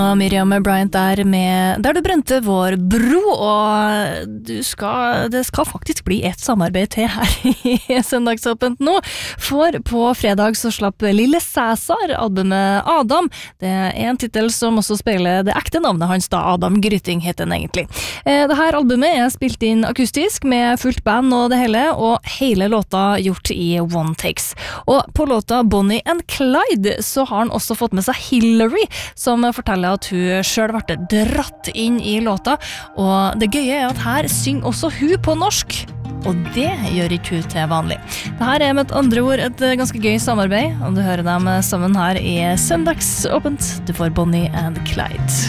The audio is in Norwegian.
Miriam Bryant der med Der du brente vår bro, og det skal faktisk bli et samarbeid til her i Søndagsåpent nå, for på fredag så slapp Lille Cæsar albumet Adam. Det en titel som også speiler det ekte navnet hans da, Adam Gryting heter den egentlig. Det her albumet spilt inn akustisk med fullt band og det og hele låta gjort i one takes. Og på låta Bonnie and Clyde så har han også fått med seg Hillary, som forteller at hun selv ble dratt inn i låta, og det gøye at her synger også hun på norsk, og det gjør ikke hun til vanlig. Dette med et andre ord et ganske gøy samarbeid, og du hører dem sammen her i Søndagsåpent. Du får Bonnie and Clyde.